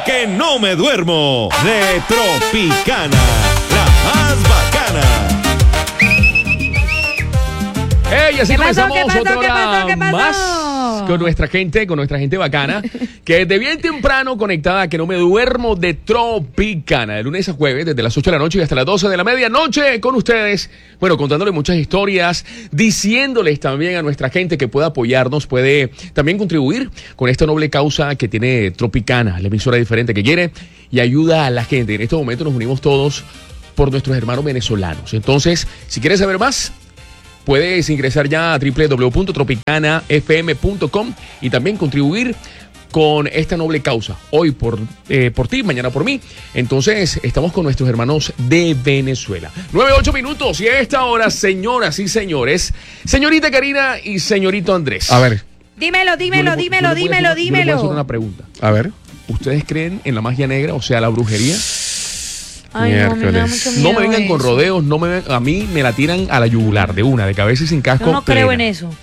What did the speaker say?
que no me duermo de Tropicana, la más bacana. ¡Ey! Así comenzamos otra hora ¿Qué pasó? más con nuestra gente bacana, que desde bien temprano conectada, que no me duermo de Tropicana, de lunes a jueves, desde las 8 de la noche y hasta las 12 de la medianoche, con ustedes, bueno, contándole muchas historias, diciéndoles también a nuestra gente que puede apoyarnos, puede también contribuir con esta noble causa que tiene Tropicana, la emisora diferente que quiere y ayuda a la gente. En este momento nos unimos todos por nuestros hermanos venezolanos. Entonces, si quieres saber más, puedes ingresar ya a www.tropicanafm.com y también contribuir con esta noble causa. Hoy por ti, mañana por mí. Entonces, estamos con nuestros hermanos de Venezuela. 9:08 minutos y a esta hora, señoras y señores, señorita Karina y señorito Andrés. A ver, Dímelo. Yo le puedo hacer una pregunta. a ver. ¿Ustedes creen en la magia negra, o sea, la brujería? Ay, no, me da mucho miedo. No me vengan con eso. rodeos, a mí me la tiran a la yugular, de cabeza y sin casco. Yo no creo plena. en eso.